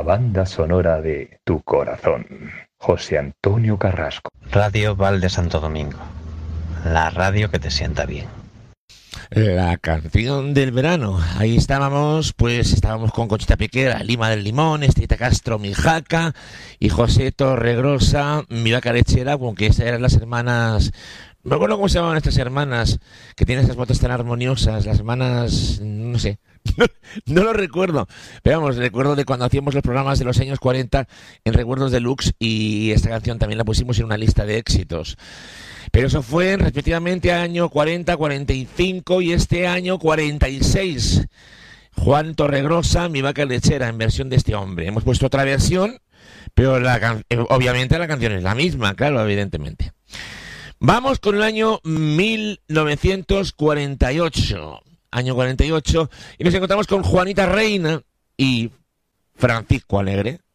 banda sonora de Tu Corazón. José Antonio Carrasco. Radio Val de Santo Domingo. La radio que te sienta bien. La canción del verano. Ahí estábamos con Conchita Piquera, Lima del Limón, Estrita Castro, Mijaca y José Torregrosa, mi vaca lechera, aunque esas eran las hermanas. No me acuerdo cómo se llamaban estas hermanas que tienen esas voces tan armoniosas, las hermanas, no sé, no lo recuerdo. Pero vamos, recuerdo de cuando hacíamos los programas de los años 40 en Recuerdos Deluxe, y esta canción también la pusimos en una lista de éxitos. Pero eso fue respectivamente año 40, 45 y este año 46. Juan Torregrosa, mi vaca lechera, en versión de este hombre. Hemos puesto otra versión, pero obviamente la canción es la misma, claro, evidentemente. Vamos con el año 1948. Año 48, y nos encontramos con Juanita Reina y Francisco Alegre.